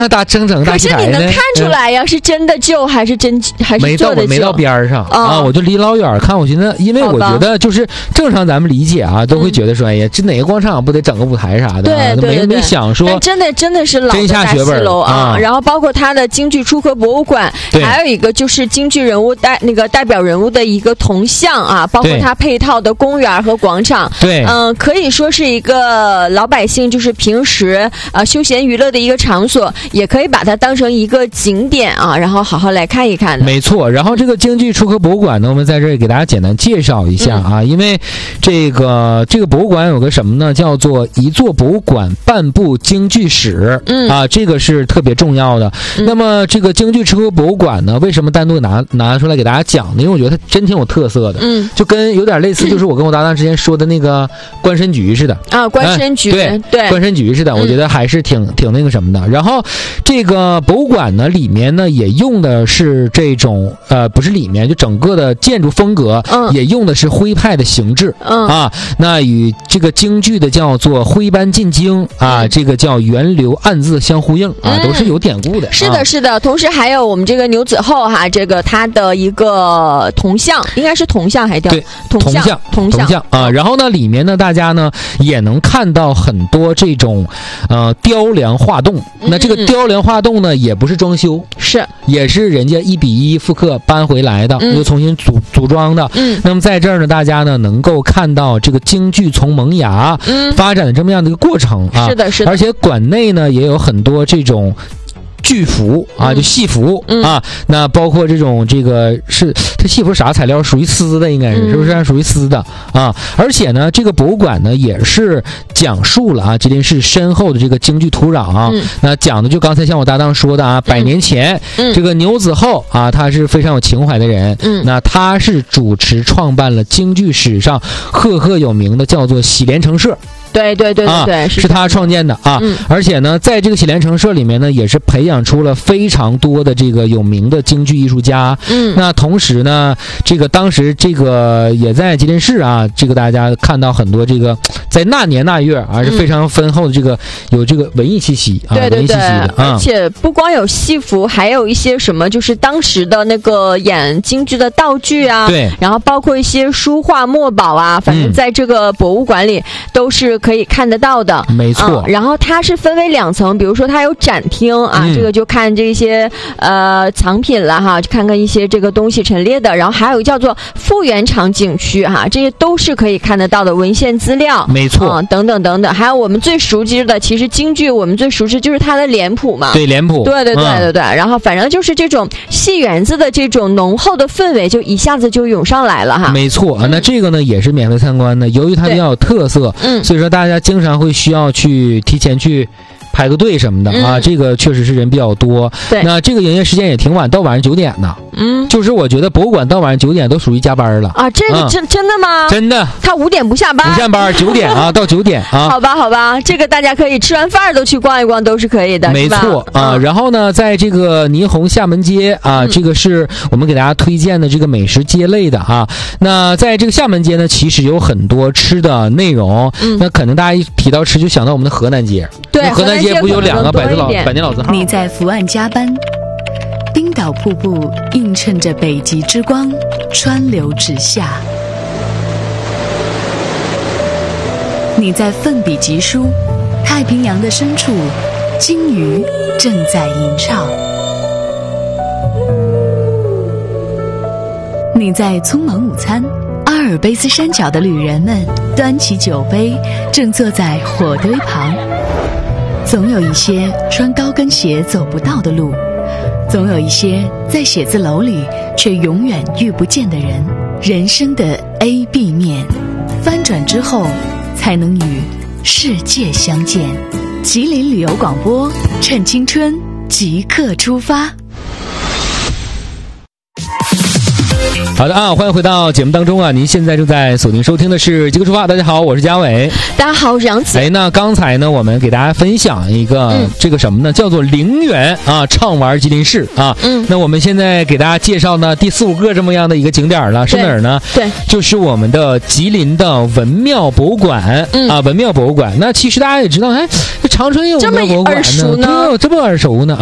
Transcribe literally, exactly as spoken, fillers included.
那大整整大戏台呢？ 可是你能看出来呀，嗯、是真的旧还是真还是做的旧？ 没到没到边上、哦、啊，我就离老远看，我寻思，因为我觉得就是正常咱们理解啊，都会觉得说，哎呀，这哪个广场不得整个舞台啥的、啊？ 对对对对， 没没想说， 真的真的是老的大戏楼啊。啊然后包括它的京剧出河博物馆，还有一个就是京剧人物代那个代表人物的一个铜像啊，包括它配套的公园和广场。 对， 嗯、呃，可以说是一个老百姓就是平时呃休闲娱乐的一个场所。也可以把它当成一个景点啊，然后好好来看一看的。 没错，然后这个京剧出河博物馆呢，我们在这里给大家简单介绍一下啊，嗯、因为这个这个博物馆有个什么呢？叫做一座博物馆半部京剧史，嗯啊，这个是特别重要的。嗯、那么这个京剧出河博物馆呢，为什么单独拿拿出来给大家讲呢？因为我觉得它真挺有特色的，嗯，就跟有点类似，就是我跟我搭档之前说的那个观参局似的啊，观参局、 哎、对对，观参局似的，我觉得还是挺、嗯、挺那个什么的。然后。这个博物馆呢，里面呢也用的是这种呃，不是里面，就整个的建筑风格，嗯，也用的是徽派的形制，嗯啊，那与这个京剧的叫做徽班进京啊，嗯、这个叫源流暗字相呼应啊，嗯、都是有典故的。 是的，是的，同时还有我们这个牛子后哈，这个它的一个铜像，应该是铜像还叫对铜像， 铜像，铜像啊。然后呢，里面呢，大家呢也能看到很多这种呃雕梁画栋。那这个雕梁画栋呢，也不是装修， 是也是人家一比一复刻搬回来的，嗯、又重新组组装的。嗯，那么在这儿呢，大家呢能够看到这个京剧从萌芽、嗯、发展的这么样的一个过程啊。 是的，是的。 而且馆内呢也有很多这种。剧服啊，就戏服、嗯、啊，那包括这种这个是它戏服啥材料？属于丝的，应该是、嗯、是不是属于丝的啊？而且呢，这个博物馆呢也是讲述了啊吉林市深厚的这个京剧土壤啊。嗯、那讲的就刚才像我搭档说的啊，百年前、嗯、这个牛子后啊，他是非常有情怀的人。嗯，那他是主持创办了京剧史上赫赫有名的叫做喜连成社。 对对对对对、 啊，是他创建的啊、嗯！而且呢，在这个喜连成社里面呢，也是培养出了非常多的这个有名的京剧艺术家。嗯，那同时呢，这个当时这个也在吉林市啊，这个大家看到很多这个在那年那月啊是非常丰厚的这个、嗯、有这个文艺气息啊， 对对对， 文艺气息的啊。 而且不光有戏服，还有一些什么就是当时的那个演京剧的道具啊， 对， 然后包括一些书画墨宝啊，反正在这个博物馆里都是。可以看得到的， 没错、 嗯。然后它是分为两层，比如说它有展厅啊，嗯、这个就看这些呃藏品了哈，就看看一些这个东西陈列的。然后还有叫做复原场景区哈，这些都是可以看得到的文献资料， 没错、 嗯，等等等等。还有我们最熟知的，其实京剧我们最熟知就是它的脸谱嘛， 对脸谱， 对对对对对。嗯、然后反正就是这种戏园子的这种浓厚的氛围，就一下子就涌上来了哈。 没错啊，那这个呢也是免费参观的，由于它比较有特色，嗯，所以说。大家经常会需要去提前去排个队什么的、嗯、啊，这个确实是人比较多。 对， 那这个营业时间也挺晚，到晚上九点呢。嗯，就是我觉得博物馆到晚上九点都属于加班了啊。这个真、嗯、真的吗？ 真的， 他五点不下班， 不下班，九点啊到九点啊。 好吧，好吧，这个大家可以吃完饭都去逛一逛，都是可以的， 没错啊、嗯。然后呢，在这个霓虹厦门街啊、嗯，这个是我们给大家推荐的这个美食街类的啊。那在这个厦门街呢，其实有很多吃的内容。嗯，那可能大家一提到吃，就想到我们的河南街。 对， 河南街不有两个百字老百年老字号？ 你在伏案加班，冰岛瀑布映衬着北极之光，川流直下。你在奋笔疾书，太平洋的深处，鲸鱼正在吟唱。你在匆忙午餐，阿尔卑斯山脚的旅人们端起酒杯，正坐在火堆旁。总有一些穿高跟鞋走不到的路，总有一些在写字楼里却永远遇不见的人。人生的 A B 面，翻转之后才能与世界相见。吉林旅游广播，趁青春即刻出发。 好的啊，欢迎回到节目当中啊！您现在正在锁定收听的是《极客出发》，大家好，我是嘉伟， 大家好，我是杨子。 哎，那刚才呢，我们给大家分享一个、嗯、这个什么呢？叫做陵园啊，畅玩吉林市啊。嗯，那我们现在给大家介绍呢第四五个这么样的一个景点了，是哪儿呢？ 对， 就是我们的吉林的文庙博物馆、嗯、啊，文庙博物馆。那其实大家也知道，哎，这长春也有文庙博物馆呢， 这么耳熟呢， 对，这么耳熟呢。